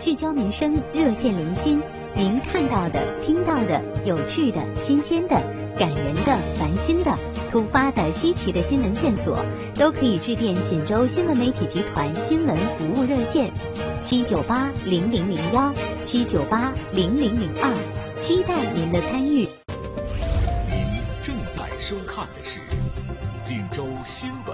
聚焦民生，热线零星，您看到的、听到的、有趣的、新鲜的、感人的、烦心的、突发的、稀奇的新闻线索，都可以致电锦州新闻媒体集团新闻服务热线798-0001、798-0002，期待您的参与。 您正在收看的是锦州新闻